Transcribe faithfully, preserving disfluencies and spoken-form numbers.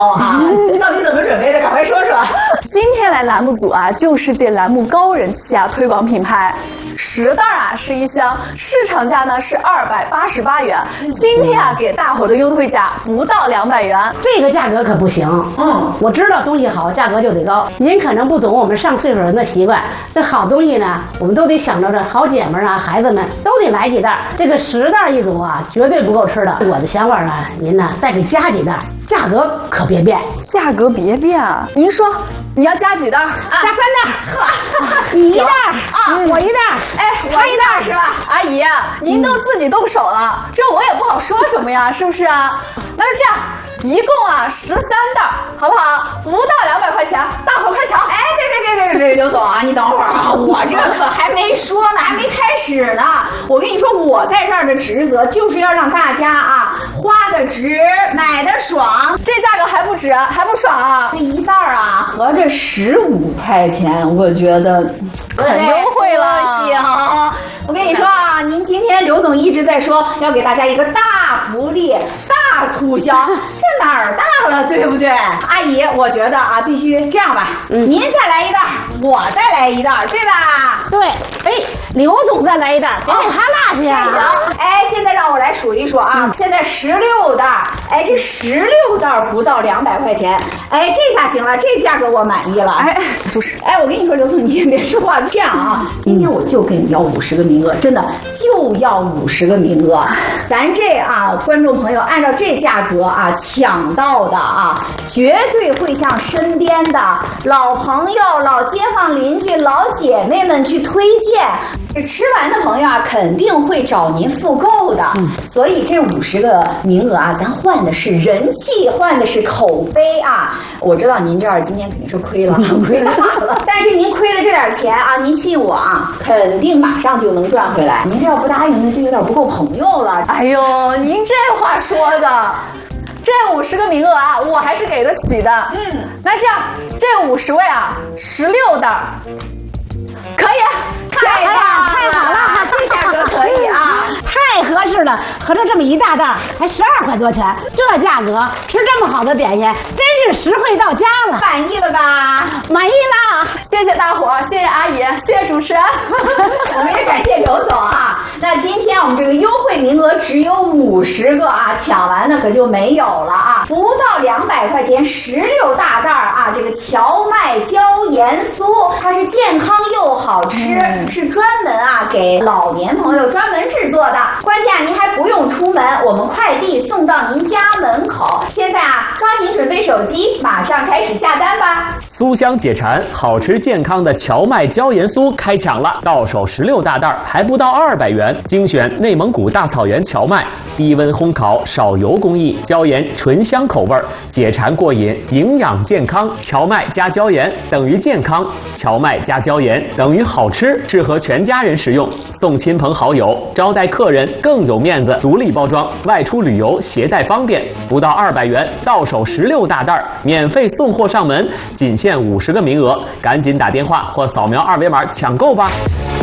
啊，到底怎么准备的？赶快说说。 今天来栏目组啊，就是借栏目高人气啊，推广品牌。十袋啊是一箱，市场价呢是二百八十八元。今天啊给大伙的优惠价不到两百元， 这个价格可不行。嗯，我知道东西好，价格就得高。您可能不懂我们上岁数人的习惯，这好东西呢，我们都得想着这好姐们啊、孩子们都得来几袋。这个十袋一组啊，绝对不够吃的。我的想法啊，您呢再给加几袋，价格可别变。 价格别变啊！您说你要加几袋？啊、 加三袋。你一袋啊，我一袋。 哎，他一袋是吧？阿姨，您都自己动手了，这我也不好说什么呀，是不是啊？那就这样，一共啊十三袋，好不好？不到两百块钱，大伙快抢！ 哎，别别别别别，刘总啊，你等会儿啊，我这可还没说呢，还没开始呢。我跟你说，我在这儿的职责就是要让大家啊花的值，买的爽。 这价格还不值，还不爽啊！ 这一袋啊，合着十五块钱，我觉得很优惠了。 行，我跟你说啊，您今天刘总一直在说要给大家一个大福利、大促销，这哪儿大了，对不对？阿姨，我觉得啊，必须这样吧，嗯、您再来一袋，我再来一袋，对吧？ 对，哎，刘总再来一袋，别给他落下呀。 行，哎，现在让我来数一数啊，嗯、现在十六袋，哎，这十六袋不到两百块钱，哎，这下行了，这价格我满意了。 哎，就是， 哎，我跟你说，刘总，你也别说话，这样啊，今天我就跟你要五十个名额，真的就要五十个名额。咱这啊，观众朋友按照这价格啊抢到的啊，绝对会向身边的老朋友、老街坊邻居、老姐妹们去推荐。这吃完的朋友啊，肯定会找您复购的。嗯、所以这五十个名额啊，咱换的是人气，换的是口碑啊。我知道您这儿今天肯定是亏了，亏了了。但是您亏了这点钱啊，您信我啊，肯定马上就能赚回来。您这要不答应，那就有点不够朋友了。 哎呦，您这话说的。这五十个名额啊，我还是给得起的。嗯，那这样，这五十位啊，十六袋，可以， 太好了，太好了， 这价格可以啊， 太合适了。合着这么一大袋，才十二块多钱，这价格吃这么好的点心，真是实惠到家了。 满意了吧？ 满意了， 谢谢大伙儿，谢谢阿姨，谢谢主持人， 我们也感谢刘总啊。那今天我们这个优惠名额只有五十个啊，抢完的可就没有了啊！不到两百块钱，十六大袋啊！这个荞麦椒盐酥，它是健康又好吃，嗯、是专门啊给老年朋友专门制作的。关键啊，您还不用出门，我们快递送到您家门口。现在啊，抓紧准备手机，马上开始下单吧！ 酥香解馋，好吃健康的荞麦椒盐酥开抢了，到手十六大袋，还不到二百元。精选内蒙古大草原荞麦，低温烘烤，少油工艺，椒盐醇香口味，解馋过瘾，营养健康。荞麦加椒盐等于健康，荞麦加椒盐等于好吃，适合全家人食用，送亲朋好友，招待客人更有面子。独立包装，外出旅游携带方便，不到二百元，到手十六大袋，免费送货上门，仅限五十个名额，赶紧打电话或扫描二维码抢购吧。